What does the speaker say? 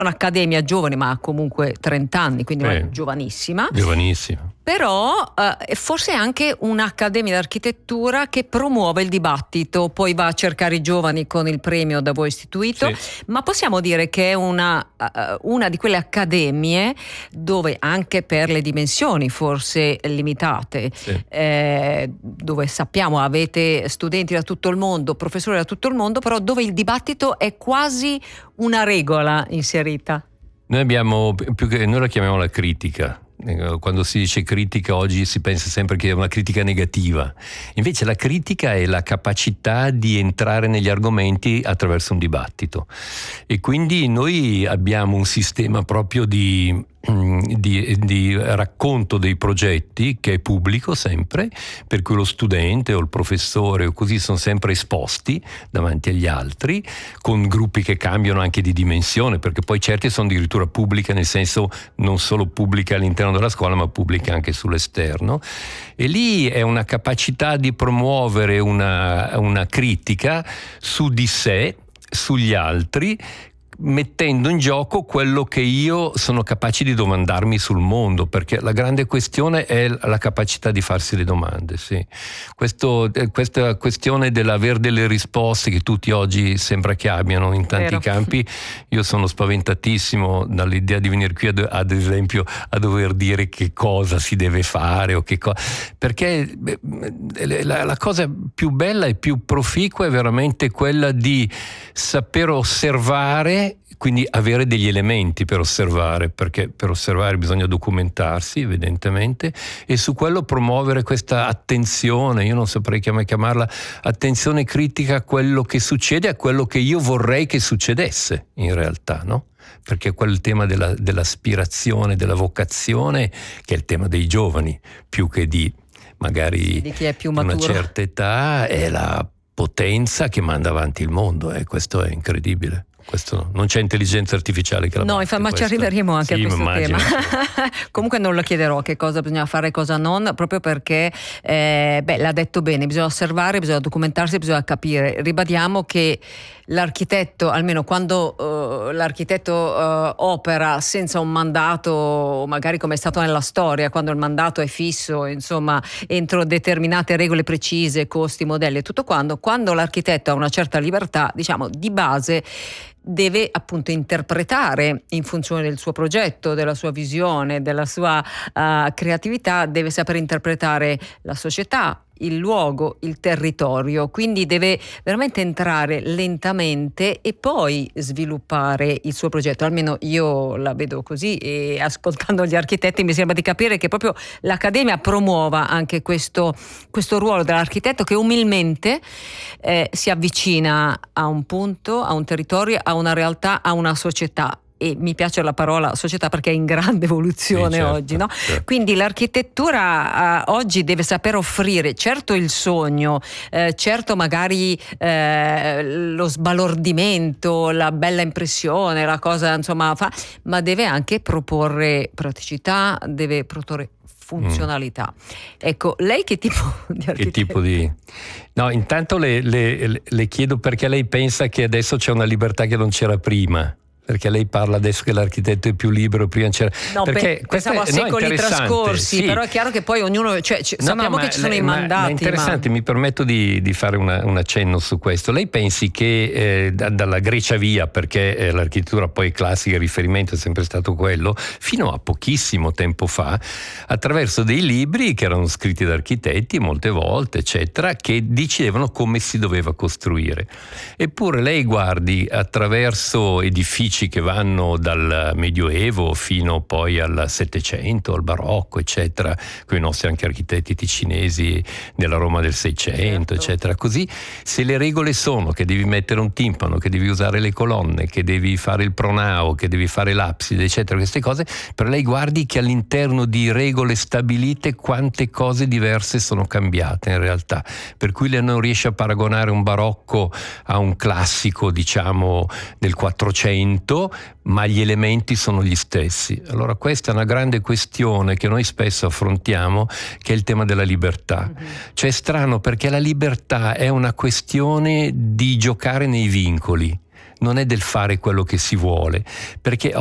un'accademia giovane, ma comunque 30 anni, quindi giovanissima. Giovanissima. Però forse anche un'accademia d'architettura che promuove il dibattito, poi va a cercare i giovani con il premio da voi istituito, ma possiamo dire che è una di quelle accademie dove, anche per le dimensioni forse limitate, dove sappiamo avete studenti da tutto il mondo, professori da tutto il mondo, però dove il dibattito è quasi una regola inserita. Noi la chiamiamo la critica. Quando si dice critica oggi si pensa sempre che è una critica negativa, invece la critica è la capacità di entrare negli argomenti attraverso un dibattito, e quindi noi abbiamo un sistema proprio di racconto dei progetti che è pubblico sempre, per cui lo studente o il professore o così sono sempre esposti davanti agli altri, con gruppi che cambiano anche di dimensione, perché poi certi sono addirittura pubbliche, nel senso non solo pubbliche all'interno della scuola ma pubbliche anche sull'esterno, e lì è una capacità di promuovere una critica su di sé, sugli altri, mettendo in gioco quello che io sono capace di domandarmi sul mondo, perché la grande questione è la capacità di farsi le domande. Questa questione dell'aver delle risposte che tutti oggi sembra che abbiano in tanti campi, io sono spaventatissimo dall'idea di venire qui ad esempio a dover dire che cosa si deve fare o perché la cosa più bella e più proficua è veramente quella di saper osservare, quindi avere degli elementi per osservare, perché per osservare bisogna documentarsi evidentemente, e su quello promuovere questa attenzione, io non saprei chiamarla attenzione critica a quello che succede, a quello che io vorrei che succedesse in realtà, no? Perché quel tema dell'aspirazione, della vocazione, che è il tema dei giovani, più che di magari di chi è più maturo, una certa età, è la potenza che manda avanti il mondo, e questo è incredibile. Questo, non c'è intelligenza artificiale che la batte. No, infatti, ma ci arriveremo anche a questo tema. Comunque non lo chiederò che cosa bisogna fare e cosa non, proprio perché l'ha detto bene, bisogna osservare, bisogna documentarsi, bisogna capire. Ribadiamo che l'architetto, almeno quando l'architetto opera senza un mandato, magari come è stato nella storia, quando il mandato è fisso, insomma, entro determinate regole precise, costi, modelli e tutto quando l'architetto ha una certa libertà, diciamo, di base deve appunto interpretare in funzione del suo progetto, della sua visione, della sua creatività, deve saper interpretare la società, il luogo, il territorio, quindi deve veramente entrare lentamente e poi sviluppare il suo progetto. Almeno io la vedo così, e ascoltando gli architetti mi sembra di capire che proprio l'Accademia promuova anche questo ruolo dell'architetto, che umilmente si avvicina a un punto, a un territorio, a una realtà, a una società. E mi piace la parola società perché è in grande evoluzione, certo, oggi, no? Certo. Quindi l'architettura oggi deve saper offrire certo il sogno, certo magari lo sbalordimento, la bella impressione, la cosa insomma ma deve anche proporre praticità, deve proporre funzionalità. Ecco, lei che tipo di architetto? Che tipo di... No, intanto le chiedo perché lei pensa che adesso c'è una libertà che non c'era prima. Perché lei parla adesso che l'architetto è più libero, prima c'era... No, perché pensavo a secoli trascorsi, sì. Però è chiaro che poi ognuno... sappiamo che ci sono i mandati. Ma è interessante, mi permetto di fare un accenno su questo. Lei pensi che dalla Grecia via, perché l'architettura poi classica, il riferimento è sempre stato quello, fino a pochissimo tempo fa, attraverso dei libri che erano scritti da architetti molte volte, eccetera, che decidevano come si doveva costruire. Eppure lei guardi attraverso edifici che vanno dal Medioevo fino poi al Settecento, al Barocco, eccetera, con i nostri anche architetti ticinesi della Roma del Seicento, certo, eccetera. Così, se le regole sono che devi mettere un timpano, che devi usare le colonne, che devi fare il pronao, che devi fare l'abside, eccetera, queste cose, per lei guardi che all'interno di regole stabilite quante cose diverse sono cambiate in realtà, per cui lei non riesce a paragonare un barocco a un classico, diciamo, del 400, ma gli elementi sono gli stessi. Allora questa è una grande questione che noi spesso affrontiamo, che è il tema della libertà. Cioè è strano perché la libertà è una questione di giocare nei vincoli, non è del fare quello che si vuole, perché